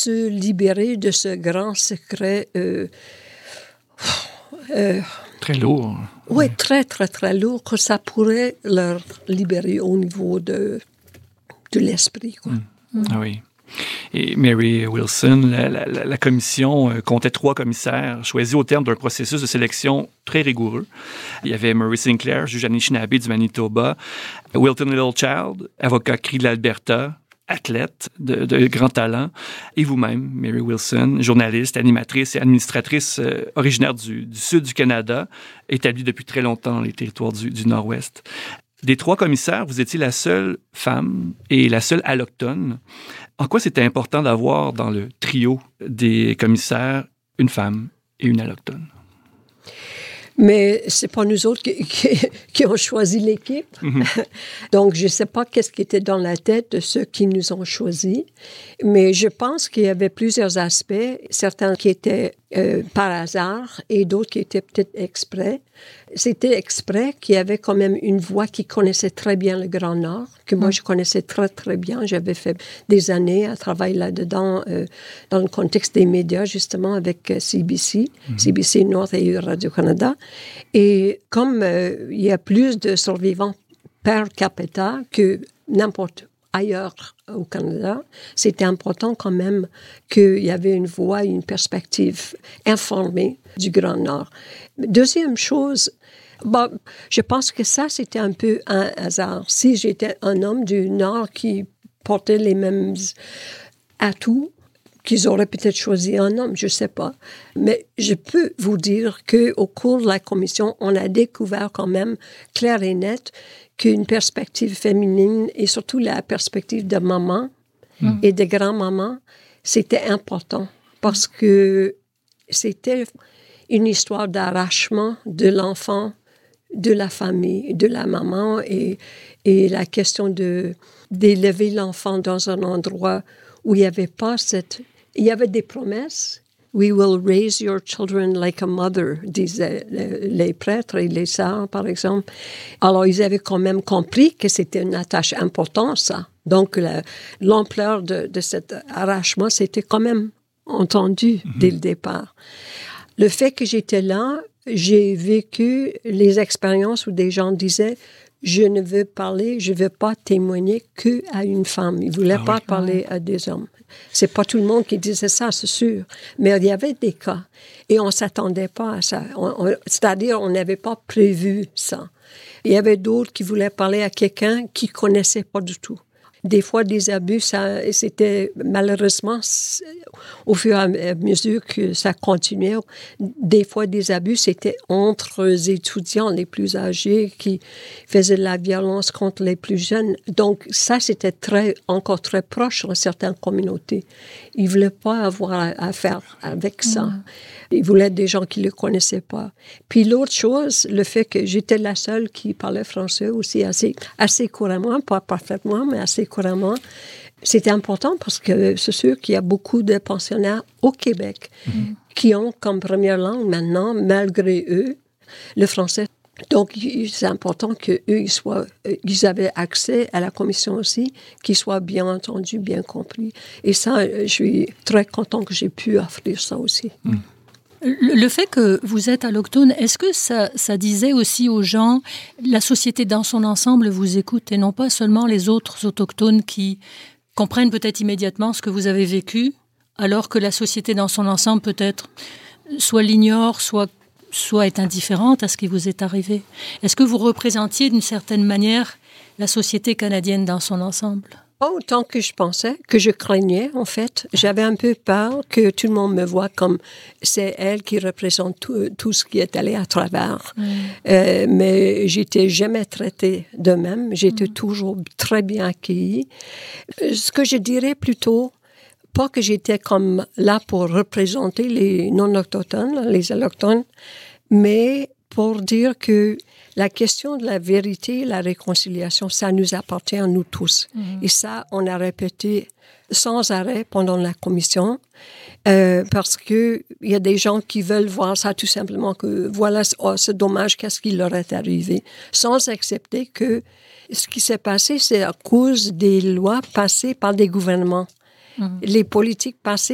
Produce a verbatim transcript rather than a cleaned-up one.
se libérer de ce grand secret euh, euh, très lourd. Oui, très, très, très lourd, que ça pourrait leur libérer au niveau de, de l'esprit, quoi. Mm. Mm. Ah oui. Et Mary Wilson, la, la, la commission euh, comptait trois commissaires choisis au terme d'un processus de sélection très rigoureux. Il y avait Murray Sinclair, juge Anishinaabe du Manitoba, Wilton Littlechild, avocat Cri de l'Alberta, athlète de, de grand talent, et vous-même, Mary Wilson, journaliste, animatrice et administratrice euh, originaire du, du sud du Canada, établie depuis très longtemps dans les territoires du, du Nord-Ouest. Des trois commissaires, vous étiez la seule femme et la seule allochtone. En quoi c'était important d'avoir dans le trio des commissaires une femme et une allochtone? Mais c'est pas nous autres qui, qui, qui ont choisi l'équipe. Mm-hmm. Donc, je sais pas qu'est-ce qui était dans la tête de ceux qui nous ont choisis. Mais je pense qu'il y avait plusieurs aspects. Certains qui étaient euh, par hasard et d'autres qui étaient peut-être exprès. C'était exprès qu'il y avait quand même une voix qui connaissait très bien le Grand Nord, que moi, mm. je connaissais très, très bien. J'avais fait des années à travailler là-dedans euh, dans le contexte des médias, justement, avec euh, C B C, mm-hmm. C B C North et Radio-Canada. Et comme euh, il y a plus de survivants per capita que n'importe ailleurs au Canada, c'était important quand même qu'il y avait une voix, une perspective informée du Grand Nord. Deuxième chose, bon, je pense que ça, c'était un peu un hasard. Si j'étais un homme du Nord qui portait les mêmes atouts, qu'ils auraient peut-être choisi un homme, je ne sais pas. Mais je peux vous dire qu'au cours de la commission, on a découvert quand même, clair et net, qu'une perspective féminine, et surtout la perspective de maman mmh. et de grand-maman, c'était important. Parce que c'était une histoire d'arrachement de l'enfant, de la famille, de la maman, et, et la question de, d'élever l'enfant dans un endroit où il n'y avait pas cette... Il y avait des promesses. « We will raise your children like a mother », disaient les prêtres et les sœurs, par exemple. Alors, ils avaient quand même compris que c'était une tâche importante, ça. Donc, la, l'ampleur de, de cet arrachement, c'était quand même entendu mm-hmm. dès le départ. Le fait que j'étais là, j'ai vécu les expériences où des gens disaient « Je ne veux parler, je ne veux pas témoigner qu'à une femme. » Ils ne voulaient ah pas oui. parler à des hommes. C'est pas tout le monde qui disait ça, c'est sûr. Mais il y avait des cas. Et on ne s'attendait pas à ça. On, on, c'est-à-dire, on n'avait pas prévu ça. Il y avait d'autres qui voulaient parler à quelqu'un qui ne connaissait pas du tout. Des fois, des abus, ça, c'était malheureusement, au fur et à mesure que ça continuait, des fois, des abus, c'était entre les étudiants les plus âgés qui faisaient de la violence contre les plus jeunes. Donc, ça, c'était très, encore très proche dans certaines communautés. Ils ne voulaient pas avoir affaire avec ça. Mmh. Ils voulaient des gens qui ne le connaissaient pas. Puis l'autre chose, le fait que j'étais la seule qui parlait français aussi assez, assez couramment, pas parfaitement, mais assez couramment, c'était important parce que c'est sûr qu'il y a beaucoup de pensionnaires au Québec mmh. qui ont comme première langue maintenant, malgré eux, le français. Donc, c'est important qu'eux, ils soient, ils avaient accès à la commission aussi, qu'ils soient bien entendus, bien compris. Et ça, je suis très contente que j'ai pu offrir ça aussi. Mmh. Le fait que vous êtes allochtone, est-ce que ça, ça disait aussi aux gens, la société dans son ensemble vous écoute et non pas seulement les autres autochtones qui comprennent peut-être immédiatement ce que vous avez vécu, alors que la société dans son ensemble peut-être soit l'ignore, soit, soit est indifférente à ce qui vous est arrivé? Est-ce que vous représentiez d'une certaine manière la société canadienne dans son ensemble? Pas autant que je pensais, que je craignais, en fait. J'avais un peu peur que tout le monde me voie comme c'est elle qui représente tout, tout ce qui est allé à travers. Mm. Euh, mais j'étais jamais traitée de même. J'étais mm. toujours très bien accueillie. Ce que je dirais plutôt, pas que j'étais comme là pour représenter les non-autochtones, les allochtones, mais pour dire que la question de la vérité, la réconciliation, ça nous appartient à nous tous. Mmh. Et ça, on a répété sans arrêt pendant la commission, euh, parce que il y a des gens qui veulent voir ça tout simplement que voilà, oh, c'est dommage, qu'est-ce qui leur est arrivé, sans accepter que ce qui s'est passé, c'est à cause des lois passées par des gouvernements. Mmh. Les politiques passées